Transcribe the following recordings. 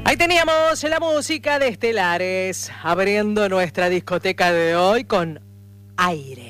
Ahí teníamos la música de Estelares, abriendo nuestra discoteca de hoy con Aire.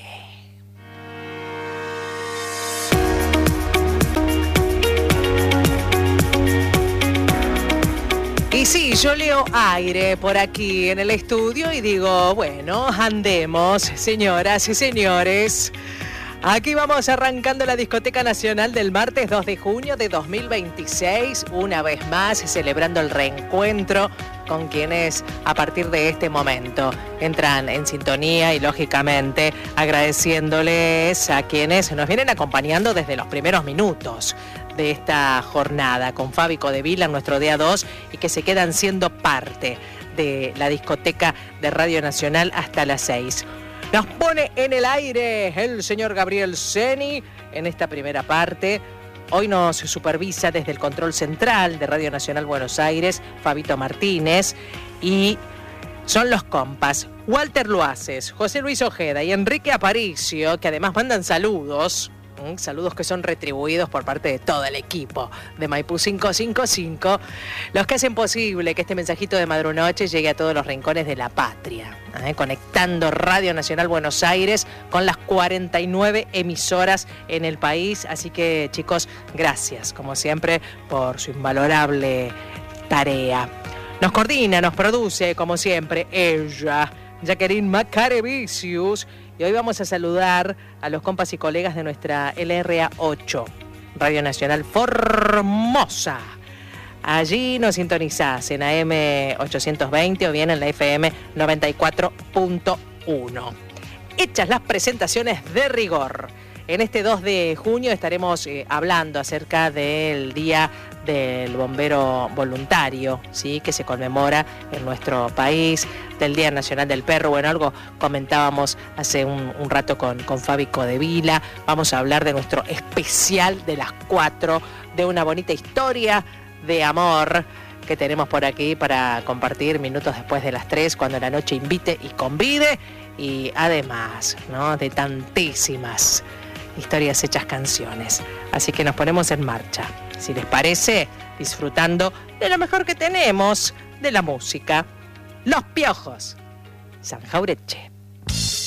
Y sí, yo leo aire por aquí en el estudio y digo, bueno, andemos, señoras y señores. Aquí vamos arrancando la Discoteca Nacional del martes 2 de junio de 2026, una vez más celebrando el reencuentro con quienes a partir de este momento entran en sintonía y lógicamente agradeciéndoles a quienes nos vienen acompañando desde los primeros minutos de esta jornada con Fabi Codevila en nuestro día 2 y que se quedan siendo parte de la discoteca de Radio Nacional hasta las 6. Nos pone en el aire el señor Gabriel Seni en esta primera parte. Hoy nos supervisa desde el control central de Radio Nacional Buenos Aires, Fabito Martínez, y son los compas Walter Luaces, José Luis Ojeda y Enrique Aparicio, que además mandan saludos. Saludos que son retribuidos por parte de todo el equipo de Maipú 555, los que hacen posible que este mensajito de Madrunoche llegue a todos los rincones de la patria, conectando Radio Nacional Buenos Aires con las 49 emisoras en el país. Así que, chicos, gracias, como siempre, por su invalorable tarea. Nos coordina, nos produce, como siempre, ella, Jacqueline Macarevicius. Y hoy vamos a saludar a los compas y colegas de nuestra LRA 8, Radio Nacional Formosa. Allí nos sintonizás en AM 820 o bien en la FM 94.1. Hechas las presentaciones de rigor, en este 2 de junio estaremos hablando acerca del Día del Bombero Voluntario, ¿sí?, que se conmemora en nuestro país, del Día Nacional del Perro. Bueno, algo comentábamos hace un rato con Fabi Codevila. Vamos a hablar de nuestro especial de las 4, de una bonita historia de amor que tenemos por aquí para compartir minutos después de las 3, cuando la noche invite y convide, y además, ¿no?, de tantísimas historias hechas canciones. Así que nos ponemos en marcha, si les parece, disfrutando de lo mejor que tenemos, de la música. Los Piojos, San Jauretche.